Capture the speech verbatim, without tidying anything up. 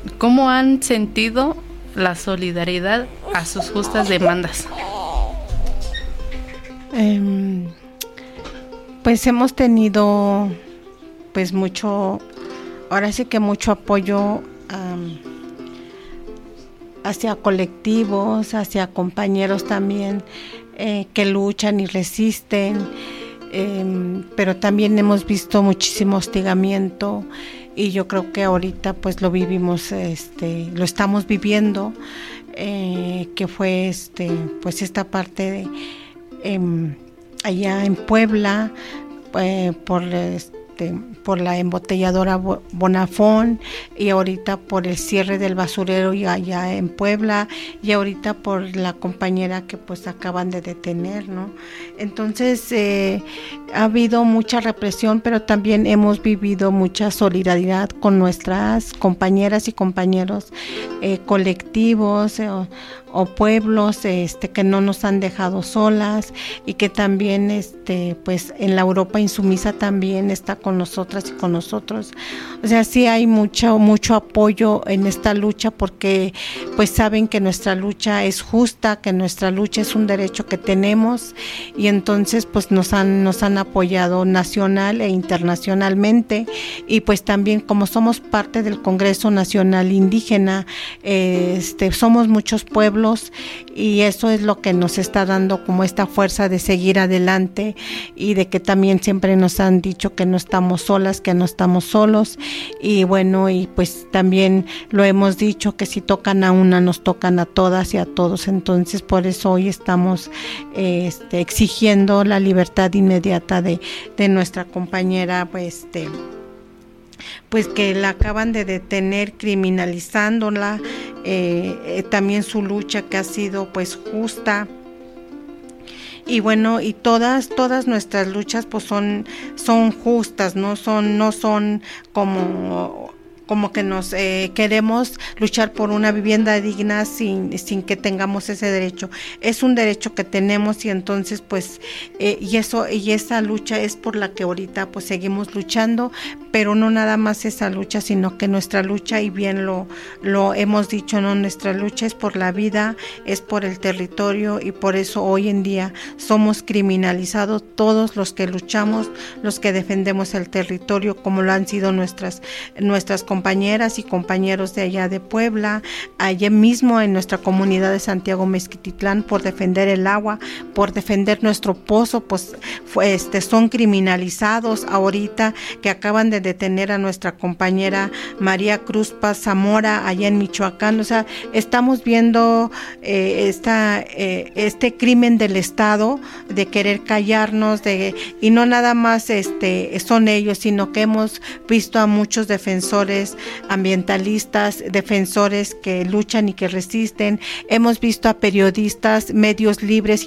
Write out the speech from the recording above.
¿cómo han sentido la solidaridad a sus justas demandas? Eh, pues hemos tenido pues mucho, ahora sí que mucho apoyo um, hacia colectivos, hacia compañeros también eh, que luchan y resisten, eh, pero también hemos visto muchísimo hostigamiento y yo creo que ahorita pues lo vivimos, este, lo estamos viviendo, eh, que fue este, pues esta parte de eh, allá en Puebla, eh, por este, por la embotelladora Bonafón, y ahorita por el cierre del basurero y allá en Puebla, y ahorita por la compañera que pues acaban de detener, ¿no? Entonces eh, ha habido mucha represión, pero también hemos vivido mucha solidaridad con nuestras compañeras y compañeros, eh, colectivos eh, o, o pueblos este, que no nos han dejado solas, y que también este, pues en la Europa insumisa también está con nosotras y con nosotros. O sea, sí hay mucho mucho apoyo en esta lucha, porque pues saben que nuestra lucha es justa, que nuestra lucha es un derecho que tenemos, y entonces pues nos han nos han apoyado nacional e internacionalmente. Y pues también, como somos parte del Congreso Nacional Indígena, eh, este somos muchos pueblos, y eso es lo que nos está dando como esta fuerza de seguir adelante, y de que también siempre nos han dicho que no estamos solas, que no estamos solos. Y bueno, y pues también lo hemos dicho, que si tocan a una, nos tocan a todas y a todos. Entonces por eso hoy estamos eh, este, exigiendo la libertad inmediata de, de nuestra compañera, pues este pues que la acaban de detener, criminalizándola, eh, eh, también su lucha que ha sido pues justa. Y bueno, y todas todas nuestras luchas pues son son justas, no son no son como como que nos eh, queremos luchar por una vivienda digna sin sin que tengamos ese derecho. Es un derecho que tenemos, y entonces pues eh, y eso y esa lucha es por la que ahorita pues seguimos luchando, pero no nada más esa lucha, sino que nuestra lucha, y bien lo lo hemos dicho, no, nuestra lucha es por la vida, es por el territorio, y por eso hoy en día somos criminalizados todos los que luchamos, los que defendemos el territorio, como lo han sido nuestras nuestras compañeras y compañeros de allá de Puebla, allá mismo en nuestra comunidad de Santiago Mezquititlán, por defender el agua, por defender nuestro pozo, pues fue, este, son criminalizados ahorita, que acaban de detener a nuestra compañera María Cruz Paz Zamora allá en Michoacán. O sea, estamos viendo eh, esta, eh, este crimen del Estado de querer callarnos, de, y no nada más este, son ellos, sino que hemos visto a muchos defensores ambientalistas, defensores que luchan y que resisten. Hemos visto a periodistas, medios libres